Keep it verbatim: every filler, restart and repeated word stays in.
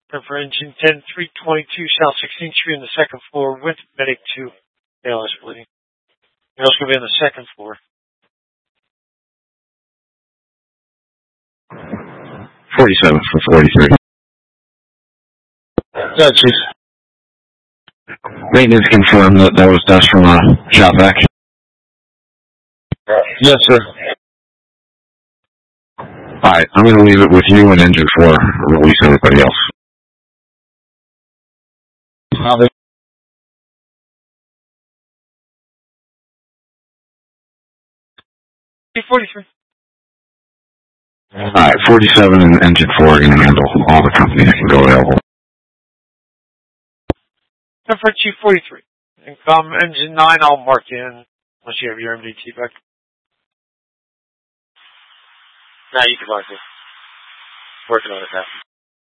And for engine ten three twenty-two, South sixteenth Street on the second floor with Medic two. A L S bleeding. It's going to be on the second floor. forty-seven for forty-three. Yeah, Chief. Maintenance confirmed that that was dust from a shop vac. Yes, sir. Alright, I'm going to leave it with you and engine four. Release everybody else. How they forty-three. Alright, forty-seven and engine four are going to handle all the company that can go available. And for Chief forty-three. And come engine nine, I'll mark you in once you have your M D T back. Now you can mark it. Working on it now.